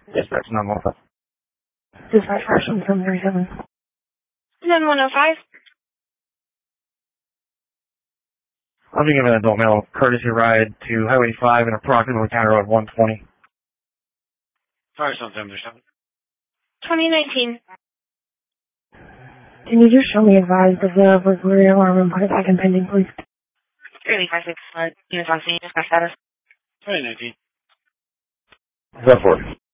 Dispatch 915. Dispatch 737. 9105. I'll be giving an adult male courtesy ride to Highway 5 and approximately County Road 120. Fire 737. 2019. Can you just show me advised of the burglary alarm and put it back in pending, please? Early 56, units on scene, dispatch status. 2019. Go for it.